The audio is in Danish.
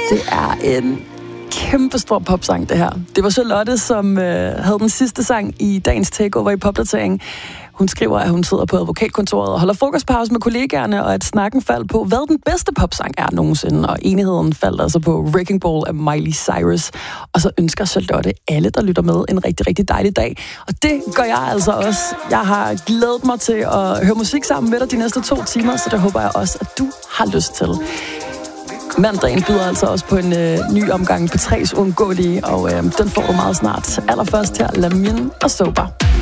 Det er en kæmpestor popsang, det her. Det var Charlotte, som havde den sidste sang i dagens takeover i popdatering. Hun skriver, at hun sidder på advokatkontoret og holder frokostpause med kollegaerne, og at snakken faldt på, hvad den bedste popsang er nogensinde. Og enigheden faldt altså på Wrecking Ball af Miley Cyrus. Og så ønsker Charlotte alle, der lytter med, en rigtig, rigtig dejlig dag. Og det gør jeg altså også. Jeg har glædet mig til at høre musik sammen med dig de næste 2 timer, så det håber jeg også, at du har lyst til. Mandagen byder altså også på en ny omgang på 3's Uundgåelige, og den får du meget snart. Allerførst her, Lamin og Sober.